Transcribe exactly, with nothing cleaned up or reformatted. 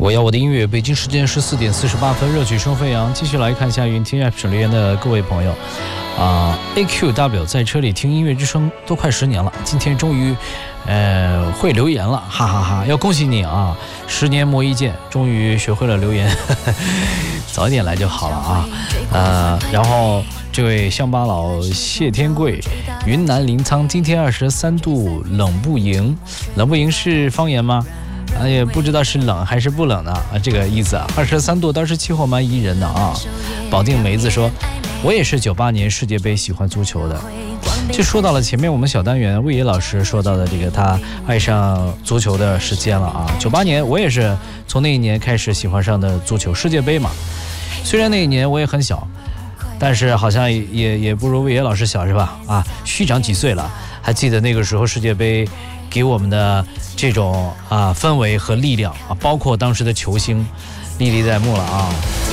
我要我的音乐，北京时间十四点四十八分，热曲声飞扬。继续来看一下云听 App 上留言的各位朋友啊、呃、，A Q W 在车里听音乐之声都快十年了，今天终于呃会留言了，哈哈哈哈！要恭喜你啊，十年磨一剑，终于学会了留言，呵呵早一点来就好了啊。呃，然后这位乡巴佬谢天贵，云南临沧今天二十三度，冷不营，冷不营是方言吗？啊，也不知道是冷还是不冷呢啊，这个意思啊，二十三度倒是气候蛮宜人的啊。保定梅子说，我也是九八年世界杯喜欢足球的。就说到了前面我们小单元魏野老师说到的这个他爱上足球的时间了啊。九八年我也是从那一年开始喜欢上的足球，世界杯嘛。虽然那一年我也很小，但是好像也也不如魏野老师小是吧？啊，虚长几岁了，还记得那个时候世界杯给我们的这种啊氛围和力量啊，包括当时的球星历历在目了啊。